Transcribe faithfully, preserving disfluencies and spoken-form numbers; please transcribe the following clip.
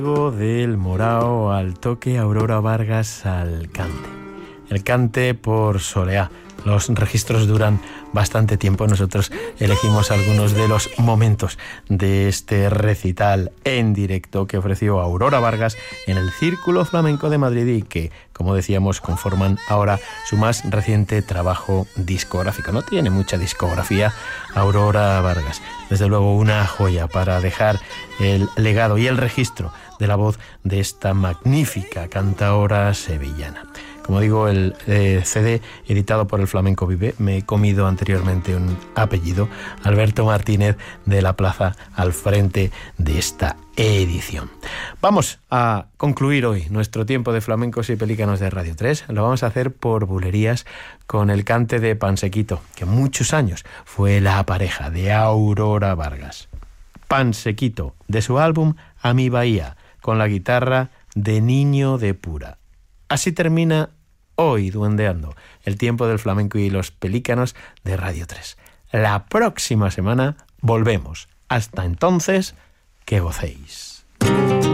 Del Morao al toque, Aurora Vargas al cante. El cante por Soleá. Los registros duran bastante tiempo. Nosotros elegimos algunos de los momentos de este recital en directo que ofreció Aurora Vargas en el Círculo Flamenco de Madrid y que, como decíamos, conforman ahora su más reciente trabajo discográfico. No tiene mucha discografía Aurora Vargas. Desde luego una joya para dejar el legado y el registro de la voz de esta magnífica cantaora sevillana. Como digo, el eh, C D editado por el Flamenco Vive, me he comido anteriormente un apellido, Alberto Martínez de la Plaza, al frente de esta edición. Vamos a concluir hoy nuestro tiempo de flamencos y pelícanos de Radio tres. Lo vamos a hacer por bulerías con el cante de Pansequito, que muchos años fue la pareja de Aurora Vargas. Pansequito, de su álbum A mi Bahía, con la guitarra de Niño de Pura. Así termina hoy Duendeando, el tiempo del flamenco y los pelícanos de Radio tres. La próxima semana volvemos. Hasta entonces, que gocéis.